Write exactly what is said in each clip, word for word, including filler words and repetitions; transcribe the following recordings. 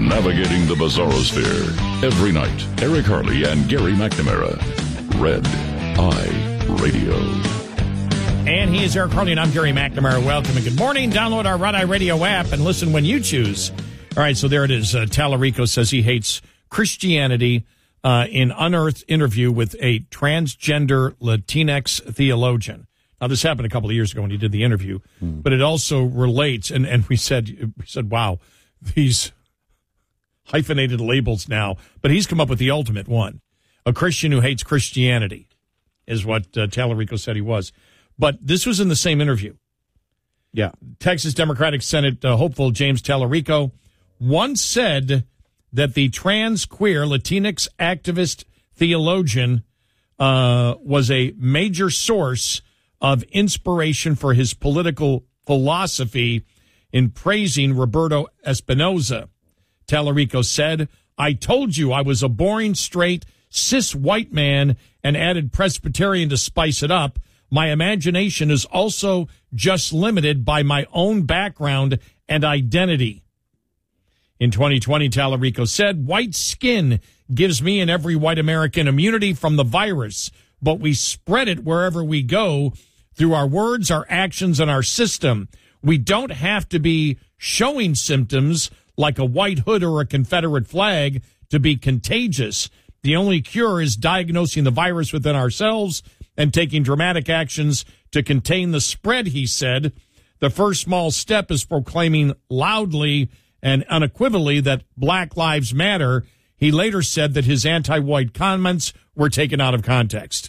Navigating the Bizarrosphere. Every night, Eric Harley and Gary McNamara. Red Eye Radio. And he is Eric Harley, and I'm Gary McNamara. Welcome and good morning. Download our Red Eye Radio app and listen when you choose. All right, so there it is. Uh, Tallarico says he hates Christianity uh, in unearthed interview with a transgender Latinx theologian. Now, this happened a couple of years ago when he did the interview, hmm. but it also relates, and, and we said, we said, wow, these hyphenated labels now, but he's come up with the ultimate one. A Christian who hates Christianity is what uh, Tallarico said he was. But this was in the same interview. Yeah. Texas Democratic Senate uh, hopeful James Tallarico once said that the trans, queer, Latinx activist theologian uh, was a major source of inspiration for his political philosophy in praising Roberto Espinoza. Tallarico said, "I told you I was a boring, straight, cis white man and added Presbyterian to spice it up. My imagination is also just limited by my own background and identity." In twenty twenty, Tallarico said, "White skin gives me and every white American immunity from the virus, but we spread it wherever we go through our words, our actions, and our system. We don't have to be showing symptoms like a white hood or a Confederate flag to be contagious. The only cure is diagnosing the virus within ourselves and taking dramatic actions to contain the spread," he said. "The first small step is proclaiming loudly and unequivocally that Black Lives Matter." He later said that his anti-white comments were taken out of context.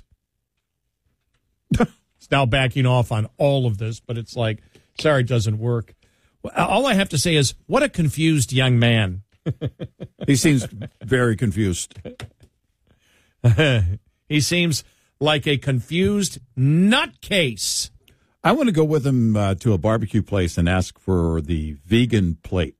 He's now backing off on all of this, but it's like, sorry, it doesn't work. All I have to say is, what a confused young man. He seems very confused. He seems like a confused nutcase. I want to go with him uh, to a barbecue place and ask for the vegan plate.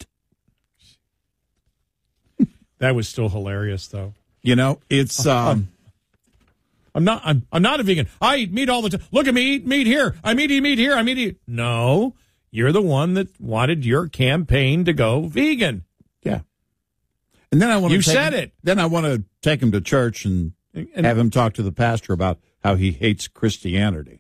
That was still hilarious, though. You know, it's. Um, I'm not. I'm. I'm not a vegan. I eat meat all the time. Look at me eat meat here. I'm eating meat here. I'm eating. No, you're the one that wanted your campaign to go vegan. Yeah. And then I want to. You take said him, it. Then I want to take him to church and, and have him talk to the pastor about how he hates Christianity.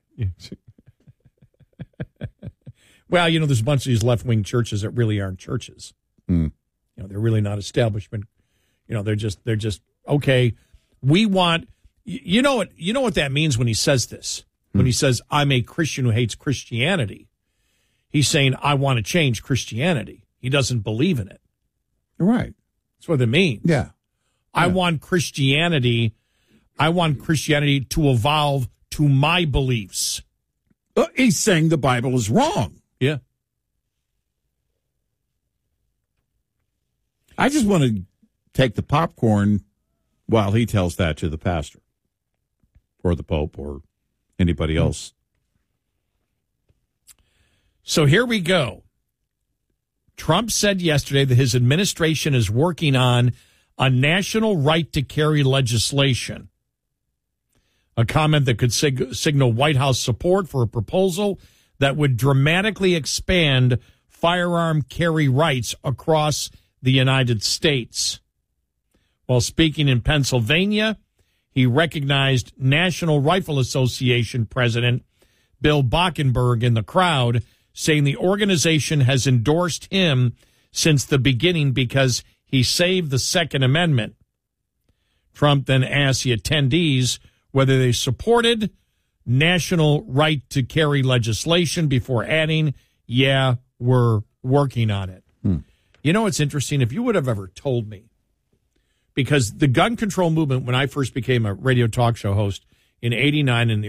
Well, you know, there's a bunch of these left-wing churches that really aren't churches. Mm. You know, they're really not establishment. You know, they're just, they're just, okay, we want, you know what, you know what that means when he says this? Mm. When he says, "I'm a Christian who hates Christianity," he's saying, I want to change Christianity. He doesn't believe in it. Right. That's what it means. Yeah. I yeah. want Christianity, I want Christianity to evolve to my beliefs. Uh, he's saying the Bible is wrong. Yeah. I just want to take the popcorn while he tells that to the pastor or the Pope or anybody else. So here we go. Trump said yesterday that his administration is working on a national right to carry legislation, a comment that could sig- signal White House support for a proposal that would dramatically expand firearm carry rights across the United States. While speaking in Pennsylvania, he recognized National Rifle Association President Bill Bockenberg in the crowd, saying the organization has endorsed him since the beginning because he saved the Second Amendment. Trump then asked the attendees whether they supported national right to carry legislation before adding, "Yeah, we're working on it." Hmm. You know, it's interesting. If you would have ever told me, because the gun control movement, when I first became a radio talk show host in eighty-nine in the